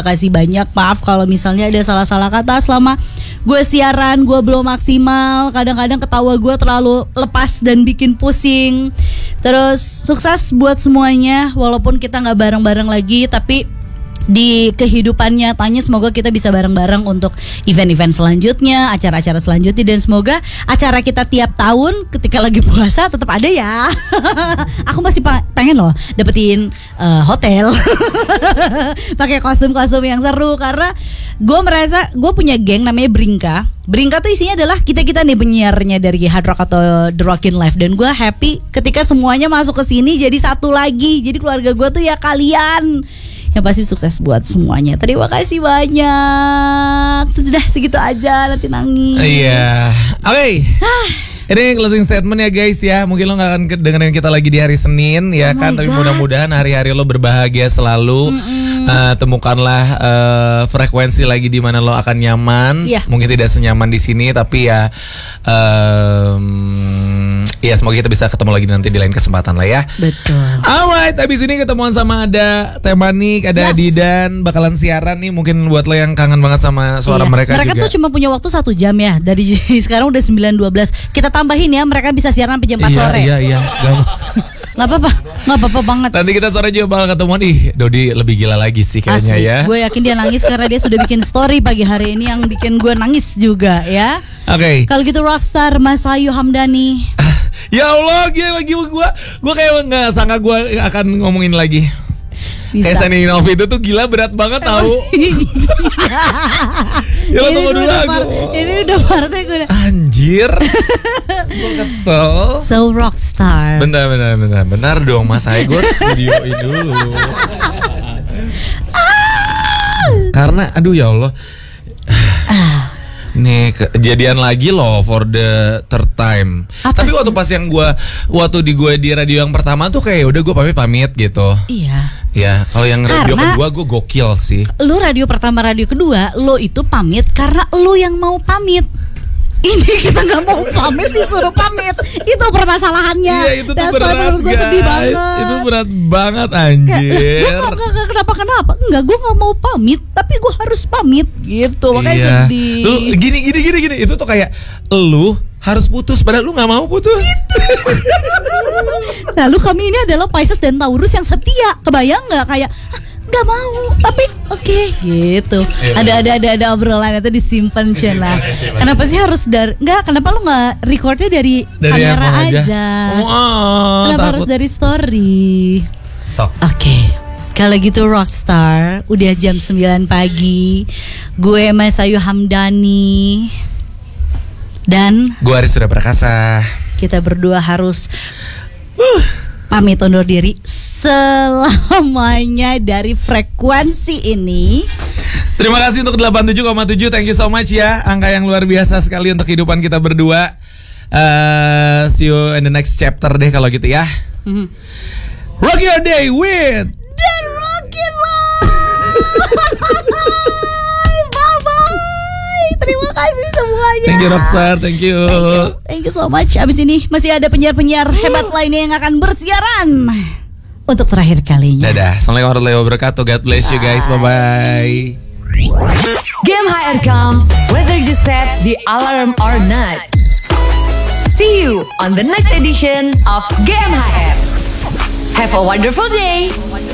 kasih banyak. Maaf kalau misalnya ada salah-salah kata selama gue siaran, gue belum maksimal. Kadang-kadang ketawa gue terlalu lepas dan bikin pusing. Terus sukses buat semuanya. Walaupun kita gak bareng-bareng lagi, tapi di kehidupan nyatanya semoga kita bisa bareng-bareng untuk event-event selanjutnya, acara-acara selanjutnya. Dan semoga acara kita tiap tahun ketika lagi puasa tetap ada ya. Aku masih pengen loh dapetin hotel pakai kostum-kostum yang seru. Karena gue merasa gue punya geng namanya Bringka tuh isinya adalah kita-kita nih penyiarnya dari Hard Rock atau The Rockin' Live. Dan gue happy ketika semuanya masuk ke sini jadi satu lagi. Jadi keluarga gue tuh ya kalian. Yang pasti sukses buat semuanya. Terima kasih banyak. Sudah segitu aja, nanti nangis. Iya. Oke. Ini closing statement ya guys ya. Mungkin lo gak akan dengerin kita lagi di hari Senin ya kan. Tapi mudah-mudahan hari-hari lo berbahagia selalu. Temukanlah frekuensi lagi di mana lo akan nyaman. Mungkin tidak senyaman di sini, tapi ya ya semoga kita bisa ketemu lagi nanti di lain kesempatan lah ya. Betul. Alright, abis ini ketemuan sama ada Temanik, ada Didan, bakalan siaran nih. Mungkin buat lo yang kangen banget sama suara mereka juga. Mereka tuh cuma punya waktu 1 jam ya. Dari sekarang udah 9.12. Kita tambahin ya, mereka bisa siaran sampai jam 4 sore. Iya. Gak apa-apa banget. Nanti kita sore juga bakal ketemuan. Dodi lebih gila lagi sih kayaknya. Asli, ya. gue yakin dia nangis karena dia sudah bikin story pagi hari ini yang bikin gue nangis juga ya. Oke. Kalau gitu Rockstar Mas Ayu Hamdani. Ya Allah, gila lagi gue kayak nggak sangka gue akan ngomongin lagi. Kayak Standing Off itu tuh gila berat banget tahu. Ya lo tunggu dulu aku. Ini udah partai gue. Anjir. Gue kesel. So Rockstar. Benar dong Mas Ayu, gue videoin dulu. Karena aduh ya Allah. Nih kejadian lagi loh for the third time. Tapi waktu pas yang waktu di radio yang pertama tuh kayak udah gue pamit gitu. Iya. Ya kalau yang radio kedua gue gokil sih. Lu radio pertama radio kedua lo itu pamit karena lu yang mau pamit. Ini kita nggak mau pamit disuruh pamit. Itu permasalahannya. Iya itu tuh berat menurut gue sedih banget. Itu berat banget anjir. Kenapa? Enggak, gue nggak mau pamit, tapi gue harus pamit gitu. Makanya sedih. Lu gini. Itu tuh kayak lu harus putus padahal lu nggak mau putus. Gitu. Lalu kami ini adalah Pisces dan Taurus yang setia. Kebayang nggak kayak nggak mau tapi oke, gitu. Ada obrolan itu disimpan Cina. Kenapa sih harus kenapa lu nggak recordnya dari kamera aja? Kenapa harus dari story? Oke. Kalau gitu Rockstar, udah jam 9 pagi. Gue Mas Ayu Hamdani dan gue Aris Surya Prakasa. Kita berdua harus pamit undur diri selamanya dari frekuensi ini. Terima kasih untuk 87,7. Thank you so much ya. Angka yang luar biasa sekali untuk kehidupan kita berdua. See you in the next chapter deh kalau gitu ya. Rock your day with The Rockin' Life. Bye-bye. Terima kasih semuanya. Thank you Rockstar. Thank you so much. Abis ini masih ada penyiar-penyiar hebat lainnya yang akan bersiaran untuk terakhir kalinya. Dadah. Assalamualaikum warahmatullahi wabarakatuh. God bless you guys. Bye-bye. Game HR comes whether you set the alarm or not. See you on the next edition of Game HR. Have a wonderful day.